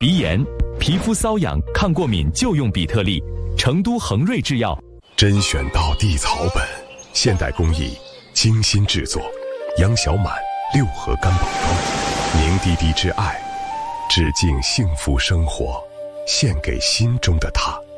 鼻炎、皮肤瘙痒、抗过敏就用比特利。成都恒瑞制药， 甄选到地草本，现代工艺，精心制作。杨小满6盒干宝装，凝滴滴之爱，致敬幸福生活，献给心中的他。